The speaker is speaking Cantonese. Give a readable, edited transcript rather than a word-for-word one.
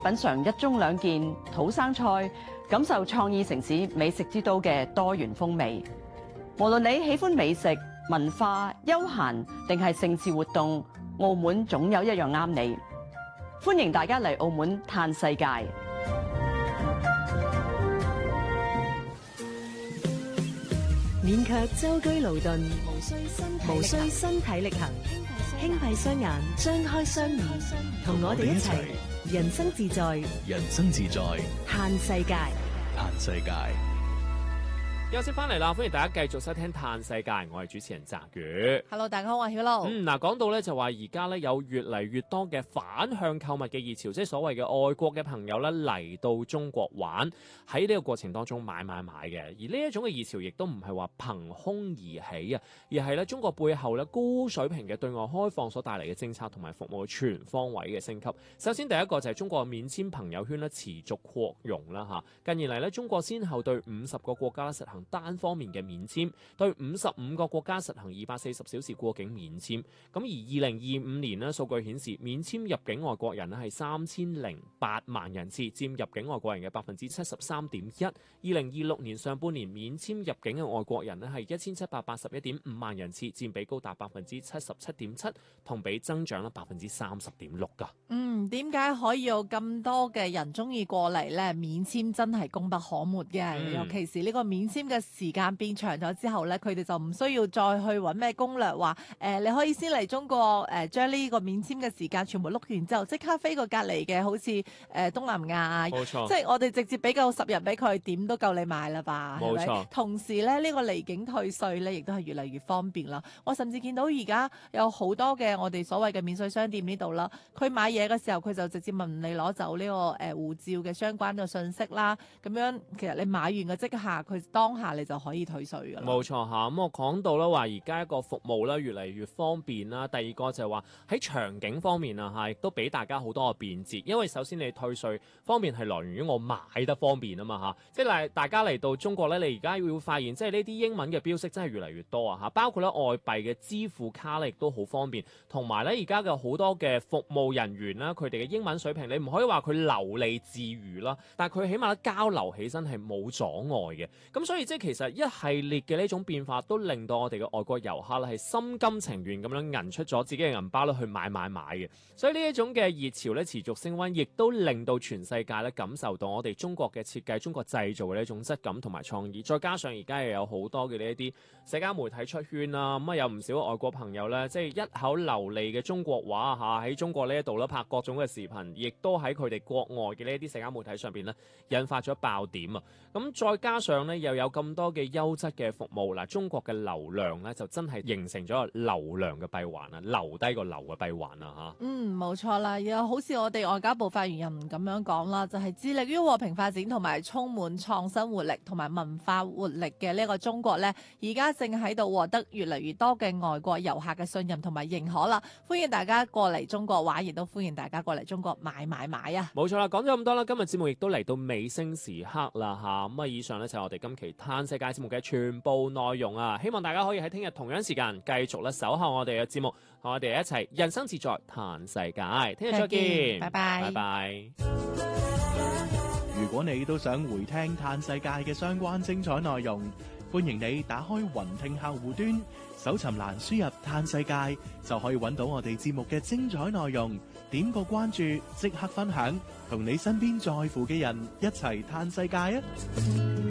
品嚐一盅兩件土生菜，感受創意城市美食之都嘅多元風味。無論你喜歡美食、文化、休閒定係盛事活動，澳門總有一樣啱你。歡迎大家嚟澳門嘆世界。 免卻舟車勞頓，無需身體力行，輕閉雙眼，張開雙耳，同我哋一齊人生自在， 人生自在， 嘆世界， 嘆世界。 休息翻嚟啦，歡迎大家繼續收聽《嘆世界》，我係主持人澤宇。 Hello， 大家好，我係曉露。 嗱，講到咧就話而家咧有越嚟越多嘅反向購物嘅熱潮，即係所謂嘅外國嘅朋友咧嚟到中國玩，喺呢個過程當中買嘅。而呢一種嘅熱潮亦都唔係話憑空而起啊，而係咧中國背後咧高水平嘅對外開放所帶嚟嘅政策同埋服務嘅全方位嘅升級。首先第一個就係中國免簽朋友圈咧持續擴容啦嚇。近年嚟咧，中國先後對50個國家實行單方面嘅免簽，對55個國家實行240小時過境免簽。咁而2025年呢，數據顯示免簽入境外國人咧係3008萬人次，佔入境外國人嘅73.1%。2026年上半年免簽入境嘅外國人咧係1781.5萬人次，佔比高達77.7%，同比增長咧30.6%噶。 點解可以有咁多嘅人中意過嚟呢？免簽真係功不可沒嘅，尤其是呢個免簽嘅時間變長咗之後呢，佢哋就唔需要再去揾咩攻略話你可以先嚟中國將呢個免簽嘅時間全部碌完之後，即刻飛過隔離嘅，好似東南亞， 冇錯， 即係我哋直接俾夠10日俾佢，點都夠你買啦吧？ 冇錯。 係咪？同時咧，呢個離境退稅咧，亦都係越嚟越方便啦。我甚至見到而家有好多嘅我哋所謂嘅免稅商店呢度啦，佢買嘢嘅時候，佢就直接問你攞走呢個護照嘅相關嘅信息啦。咁樣其實你買完嘅即下，佢當下你就可以退稅㗎啦。 冇錯嚇，咁我講到啦話，而家一個服務咧越嚟越方便啦。第二個就係話喺場景方面啊嚇，亦都俾大家好多嘅便捷。因為首先你退稅方面係來源於我買得方便啊嘛嚇，即係大家嚟到中國咧，你而家要發現即係呢啲英文嘅標識真係越嚟越多啊嚇，包括咧外幣嘅支付卡咧亦都好方便，同埋咧而家嘅好多嘅服務人員啦，佢哋嘅英文水平你唔可以話佢流利自如啦，但係佢起碼交流起身係冇阻礙嘅。咁所以即係其實一系列嘅呢種變化都令到我哋嘅外國遊客咧係心甘情願咁樣銀出咗自己嘅銀包咧去買嘅。所以呢一種嘅熱潮咧持續升溫，亦都令到全世界咧感受到我哋中國嘅設計、中國製造嘅呢種質感同埋創意。再加上而家又有好多嘅呢一啲社交媒體出圈啦，咁有唔少外國朋友咧，即係一口流利嘅中國話嚇喺中國呢一度咧拍各種嘅視頻，亦都喺佢哋國外嘅呢一啲社交媒體上邊咧引發咗爆點啊！咁再加上咧又有咁多嘅優質嘅服務嗱，中國嘅流量咧就真係形成咗流量嘅閉環啊，留低個流嘅閉環啊嚇。 冇錯啦，又好似我哋外交部發言人咁樣講啦，就係致力於和平發展同埋充滿創新活力同埋文化活力嘅呢個中國呢，而家正喺度獲得越嚟越多嘅外國遊客嘅信任同埋認可啦。歡迎大家過嚟中國玩，亦都歡迎大家過嚟中國買啊！ 冇錯啦，講咗咁多啦，今日節目亦都嚟到尾聲時刻啦嚇。咁以上呢就係我哋今期嘆世界節目嘅全部內容啊！希望大家可以喺聽日同樣時間繼續咧守候我哋嘅節目，同我哋一齊人生自在嘆世界。聽日再見， 拜拜， 拜拜。 如果你都想回聽嘆世界嘅相關精彩內容，歡迎你打開雲聽客戶端，搜尋欄輸入嘆世界，就可以揾到我哋節目嘅精彩內容。點個關注，即刻分享，同你身邊在乎嘅人一齊嘆世界啊！